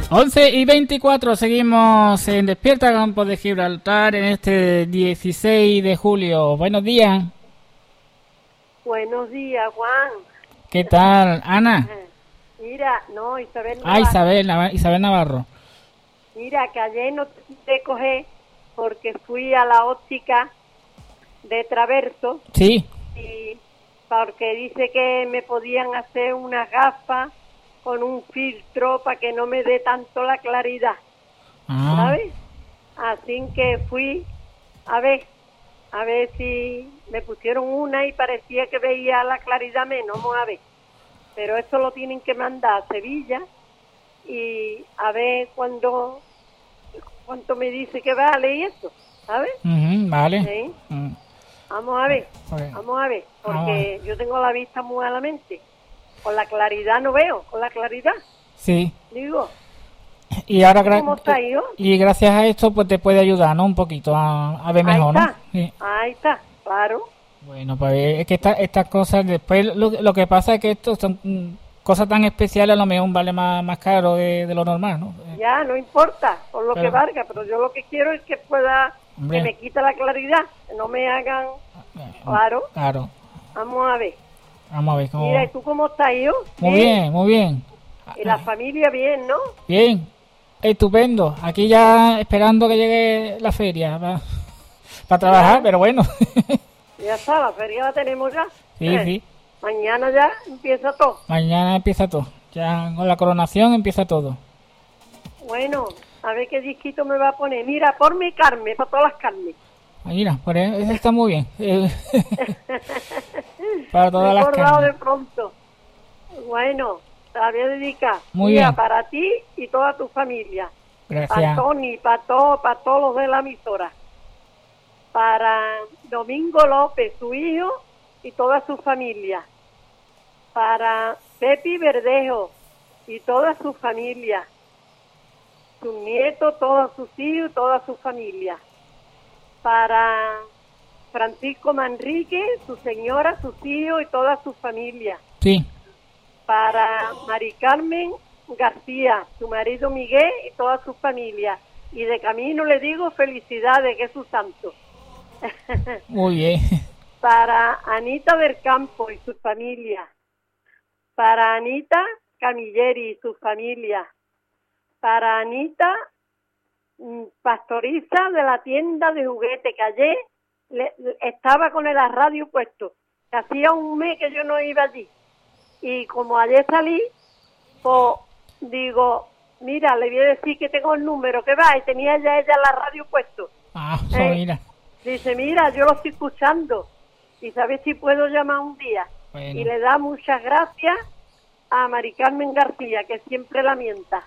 11:24, seguimos en Despierta Campos de Gibraltar en este 16 de julio. Buenos días. Buenos días, Juan. ¿Qué tal, Ana? Mira, no, Isabel Navarro. Isabel Navarro. Mira, que ayer no te pude coger porque fui a la óptica de Traverso. Sí. Y porque dice que me podían hacer unas gafas con un filtro para que no me dé tanto la claridad, ¿sabes? Así que fui a ver si me pusieron una y parecía que veía la claridad menos, vamos a ver. Pero eso lo tienen que mandar a Sevilla y a ver cuánto me dice que vale y eso, ¿sabes? Vale. ¿Sí? Vamos a ver, porque yo tengo la vista muy malamente. Con la claridad no veo, con la claridad. Sí. Digo. Y ahora ¿Cómo está, hijo? Y gracias a esto pues te puede ayudar, ¿no? Un poquito a ver mejor, ahí está, ¿no? Sí. Ahí está, claro. Bueno, pues es que estas cosas después lo que pasa es que esto son cosas tan especiales, a lo mejor vale más caro de lo normal, ¿no? Ya, no importa por lo que valga, pero yo lo que quiero es que pueda, que me quite la claridad, que no me hagan, claro. Vamos a ver cómo... Mira, ¿y tú cómo estás, hijo? Muy bien. Y la familia bien, ¿no? Bien, estupendo. Aquí ya esperando que llegue la feria para trabajar, pero bueno. Ya está, la feria la tenemos ya. Sí. Mañana ya empieza todo. Ya con la coronación empieza todo. Bueno, a ver qué disquito me va a poner. Mira, ponme carne, para todas las carnes. Mira, por eso está muy bien. Para todas las carnes. De pronto. Bueno, te la voy a dedicar. Muy bien. Para ti y toda tu familia. Gracias. Para Tony, para todos los de la emisora. Para Domingo López, su hijo y toda su familia. Para Pepi Verdejo y toda su familia. Sus nietos, todos sus hijos y toda su familia. Para Francisco Manrique, su señora, sus hijos y toda su familia. Sí. Para Mari Carmen García, su marido Miguel y toda su familia. Y de camino le digo felicidades, que es su santo. Muy bien. Para Anita del Campo y su familia. Para Anita Camilleri y su familia. Para Anita Pastoriza de la tienda de juguete, que ayer estaba con el radio puesto. Hacía un mes que yo no iba allí. Y como ayer salí, pues digo, mira, le voy a decir que tengo el número, que va, y tenía ya ella la radio puesto. Mira. Dice, mira, yo lo estoy escuchando. Y sabes si puedo llamar un día. Bueno. Y le da muchas gracias a Mari Carmen García, que siempre la mienta.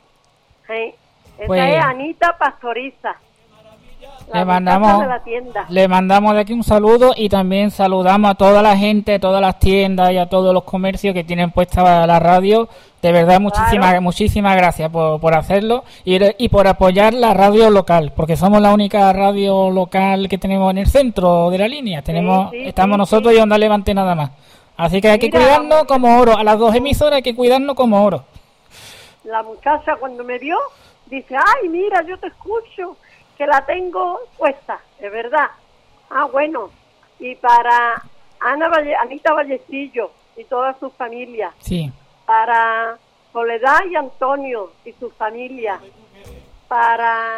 Esa es Anita Pastoriza. Le mandamos de aquí un saludo y también saludamos a toda la gente, a todas las tiendas y a todos los comercios que tienen puesta la radio. De verdad, muchísimas gracias por hacerlo y por apoyar la radio local, porque somos la única radio local que tenemos en el centro de la línea. Estamos nosotros y Onda Levante nada más. Así que hay que cuidarnos como oro. A las dos emisoras hay que cuidarnos como oro. La muchacha cuando me vio dice, ay, mira, yo te escucho, que la tengo puesta, es verdad. Bueno, y para Anita Vallecillo y toda su familia. Sí. Para Soledad y Antonio y su familia. Para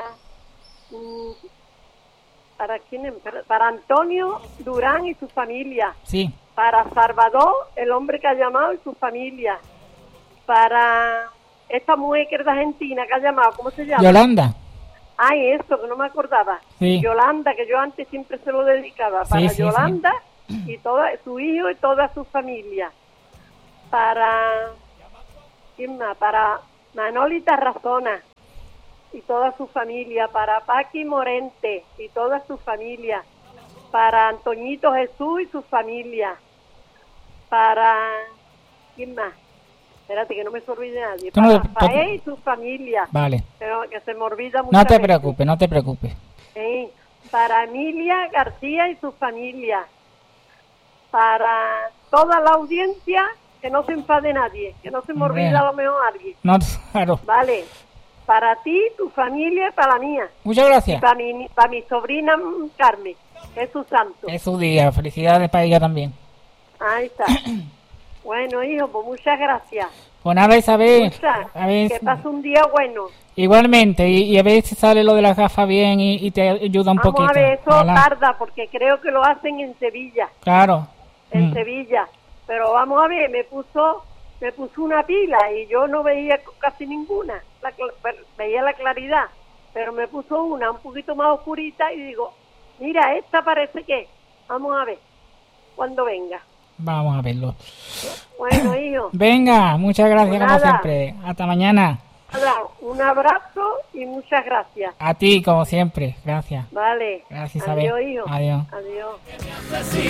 Antonio Durán y su familia. Sí. Para Salvador, el hombre que ha llamado y su familia. Para esta mujer que es de Argentina que ha llamado, ¿cómo se llama? Yolanda. Eso, que no me acordaba. Sí. Yolanda, que yo antes siempre se lo dedicaba. Para Yolanda y su hijo y toda su familia. Para, ¿quién más? Para Manolita Razona y toda su familia. Para Paqui Morente y toda su familia. Para Antoñito Jesús y su familia. Para, ¿quién más? Espérate, que no me se olvide nadie. Para Rafael y su familia. Vale. Pero que se me olvida mucho. No te preocupes. Para Emilia García y su familia. Para toda la audiencia, que no se enfade nadie. Que no se me olvide a lo mejor alguien. No, claro. Vale. Para ti, tu familia y para la mía. Muchas gracias. Y para mi sobrina Carmen, que es su santo. Es su día, felicidades para ella también. Ahí está. Bueno, hijo, pues muchas gracias. Pues nada, Isabel. A ver, que pase un día bueno. Igualmente, y a ver si sale lo de las gafas bien y te ayuda un poquito. Vamos a ver, eso tarda, porque creo que lo hacen en Sevilla. Claro. En Sevilla. Pero vamos a ver, me puso una pila y yo no veía casi ninguna. Veía la claridad, pero me puso una un poquito más oscurita y digo, mira, esta parece que... Vamos a ver, cuando venga. Vamos a verlo. Bueno, hijo. Venga, muchas gracias como siempre. Hasta mañana. Un abrazo y muchas gracias. A ti, como siempre. Gracias. Vale. Gracias, Isabel. Adiós, hijo. Adiós. Adiós.